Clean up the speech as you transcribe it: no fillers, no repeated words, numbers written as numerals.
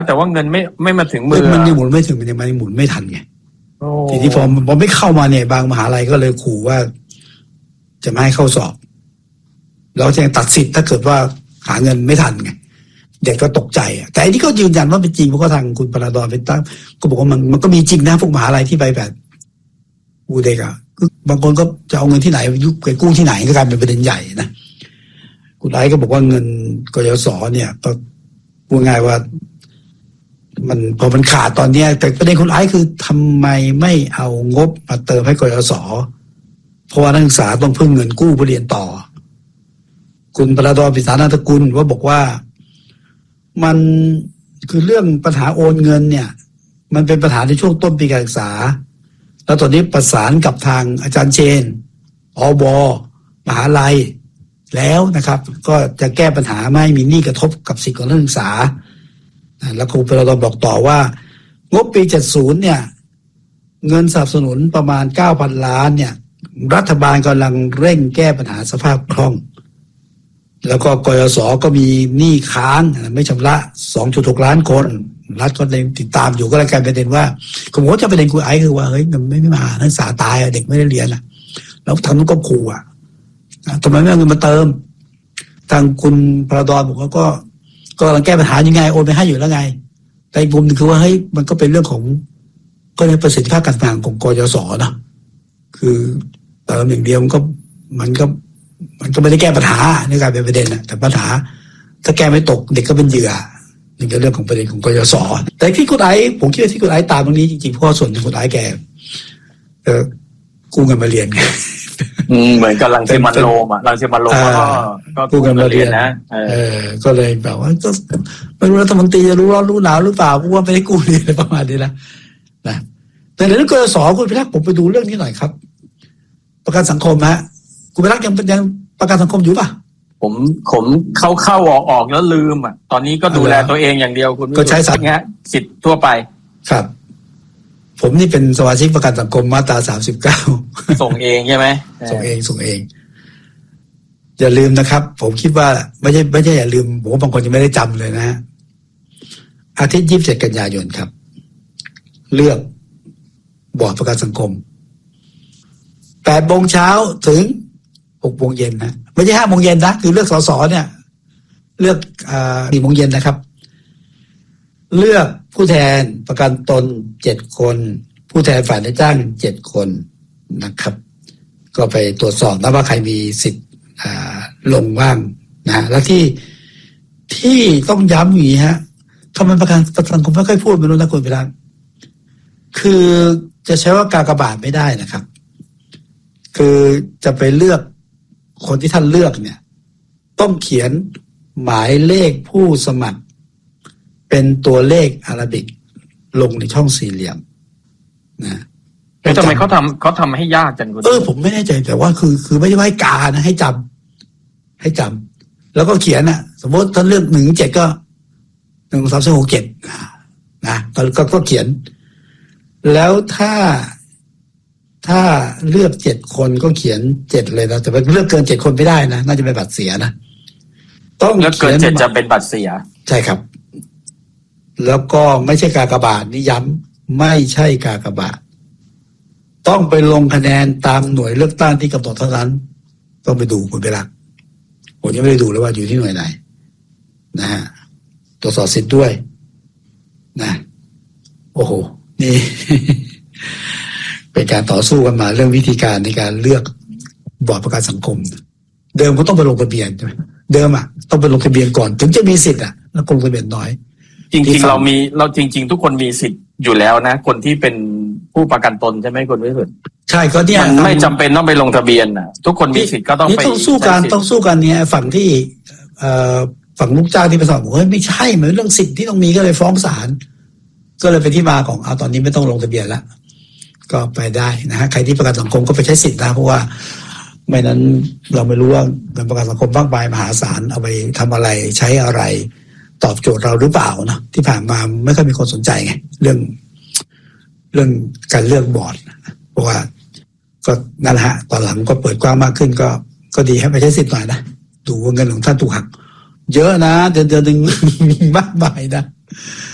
แต่ว่าเงินไม่มาถึงมือมันยังหมุนไม่ถึงมันยังหมุนไม่ทันไงทีนี้พอไม่เข้ามาเนี่ยบางมหาลัยก็เลยขู่ว่าจะไม่ให้เข้าสอบแล้วจะตัดสิทธิ์ถ้าเกิดว่าหาเงินไม่ทันไงเด็กก็ตกใจแต่อันนี้ก็ยืนยันว่าเป็นจริงเพราะก็ทางคุณปราดรเป็นตั้งก็บอกว่ามันก็มีจริงนะพวกมหาลัยที่ไปแบบเด็กบางคนก็จะเอาเงินที่ไหนยุบไปกู้ที่ไหนก็กลายเป็นประเด็นใหญ่นะคุณไอ้ก็บอกว่าเงินกยศเนี่ยก็พูดง่ายว่ามันพอมันขาดตอนนี้แต่ประเด็นคุณไอ้คือทำไมไม่เอางบมาเติมให้กยศเพราะว่านักศึกษาต้องพึ่งเงินกู้เพื่อเรียนต่อคุณปราดรปิษานาถกุลว่าบอกว่ามันคือเรื่องปัญหาโอนเงินเนี่ยมันเป็นปัญหาในช่วงต้นปีการศึกษาแล้วตอนนี้ประสานกับทางอาจารย์เชนอบมหาลัยแล้วนะครับก็จะแก้ปัญหาไม่ให้มีหนี้กระทบกับสิทธิของนักศึกษาแล้วครูปราดรบอกต่อว่างบปี70เนี่ยเงินสนับสนุนประมาณ 9,000 ล้านเนี่ยรัฐบาลกำลังเร่งแก้ปัญหาสภาพคล่องแล้วก็กยศก็มีหนี้ค้างไม่ชำระ 2.6 ล้านคนรัฐก็เลยติดตามอยู่ก็เลยกลายเป็นประเด็นว่าผมว่าจะประเด็นคุณไอ้คือว่าเฮ้ยมันไม่มานักศึกษาตายเด็กไม่ได้เรียนแล้วทางนู้นก็ขู่ทำไมไม่เอาเงินมาเติมทางคุณปราดรบอกว่าก็กำลังแก้ปัญหายังไงโอนไปให้อยู่แล้วไงแต่อีกมุมนึงคือว่าเฮ้ยมันก็เป็นเรื่องของก็ในประสิทธิภาพการทำงานของกยศนะคือเติมอย่างเดียวมันก็ไม่ได้แก้ปัญหาในการเป็นประเด็นแต่ปัญหาถ้าแก้ไม่ตกเด็กก็เป็นเหยื่อนี่ก็เรื่องของประเด็นของกยศแต่ที่คุณไอ้ผมคิดว่าที่คุณไอ้ตามตรงนี้จริงๆเพราะส่วนหนึ่งคุณไอ้แกกู้เงินมาเรียนไงเหมือนกับรังสิมันโรมรังสิมันโรมก็กู้เงินมาเรียนนะก็เลยแบบว่าก็ไม่รู้รัฐมนตรีจะรู้ร้อนรู้หนาวหรือเปล่าเพราะว่าไม่ได้กู้เรียนอะไรประมาณนี้นะแต่ในเรื่องกยศคุณพิทักษ์ผมไปดูเรื่องนี้หน่อยครับประกันสังคมฮะคุณพิทักษ์ยังประกันสังคมอยู่ป่ะผมเข้าออกแล้วลืมตอนนี้ก็ดูแลตัวเองอย่างเดียวคุณก็ใช้สิทธิ์ทั่วไปครับผมนี่เป็นสมาชิกประกันสังคมมาตรา39 ส่งเองใช่ไหมส่งเองอย่าลืมนะครับผมคิดว่าไม่ใช่อย่าลืมผมบางคนยังไม่ได้จำเลยนะอาทิตย์27 กันยายนครับเลือกบอร์ดประกันสังคม8 โมงเช้าถึง6 โมงเย็นนะไม่ใช่5 โมงเย็นนะคือเลือกสสเนี่ยเลือก4 โมงเย็นนะครับเลือกผู้แทนประกันตน7 คนผู้แทนฝ่ายนายจ้าง7 คนนะครับก็ไปตรวจสอบนะว่าใครมีสิทธิ์ลงบ้างนะแล้วที่ต้องย้ำอย่างนี้ฮะทำไมประกันสังคมไม่ค่อยพูดไม่รู้นะคุณพิรักษ์คือจะใช้ว่ากากบาทไม่ได้นะครับคือจะไปเลือกคนที่ท่านเลือกเนี่ยต้องเขียนหมายเลขผู้สมัครเป็นตัวเลขอาราบิกลงในช่องสี่เหลี่ยมนะทำไมเขาทำให้ยากจังคุณผมไม่แน่ใจแต่ว่าคือไม่ใช่ให้กานะให้จำแล้วก็เขียนสมมติท่านเลือก1-7ก็1 2 3 4 6 7นะก็เขียนแล้วถ้าเลือก7 คนก็เขียน7เลยนะแต่เลือกเกิน7 คนไม่ได้นะน่าจะเป็นบัตรเสียนะต้องเลือกเกิน7จะเป็นบัตรเสียใช่ครับแล้วก็ไม่ใช่กากบาทนี่ย้ำไม่ใช่กากบาทต้องไปลงคะแนนตามหน่วยเลือกตั้งที่กำหนดเท่านั้นต้องไปดูคุณไปรักผมยังไม่ได้ดูเลยว่าอยู่ที่หน่วยไหนนะฮะตรวจสอบสิทธิ์ด้วยนะโอ้โหนี่ เป็นการต่อสู้กันมาเรื่องวิธีการในการเลือกบอร์ดประกันสังคมเดิมก็ต้องไปลงทะเบียนใช่ไหมเดิมต้องไปลงทะเบียนก่อนถึงจะมีสิทธิ์แล้วลงทะเบียนน้อยจริงๆเราจริงๆทุกคนมีสิทธิ์อยู่แล้วนะคนที่เป็นผู้ประกันตนใช่ไหมคุณวิสุทธิ์ใช่ก็เนี่ยมันไม่จำเป็นต้องไปลงทะเบียนทุกคนมีสิทธิ์ก็ต้องไปต้องสู้กันเนี่ยฝั่งที่ฝั่งลูกจ้างที่ไปสอบบอกเฮ้ยไม่ใช่เหมือนเรื่องสิทธิ์ที่ต้องมีก็เลยฟ้องศาลก็เลยเป็นที่มาของตอนนี้ไม่ต้องลงทะเบียนแล้วก็ไปได้นะฮะใครที่ประกันสังคมก็ไปใช้สิทธิ์นะเพราะว่าไม่นั้นเราไม่รู้ว่าเงินประกันสังคมบ้างใบมหาศาลเอาไปทำอะไรใช้อะไรตอบโจทย์เราหรือเปล่านะที่ผ่านมาไม่ค่อยมีคนสนใจไงเรื่องการเลือกบอร์ดเพราะว่าก็นั่นแหละตอนหลังก็เปิดกว้างมากขึ้นก็ดีให้ไปใช้สิทธิ์หน่อยนะดูว่าเงินของท่านถูกหักเยอะนะเดือนหนึ่งมากมายนะ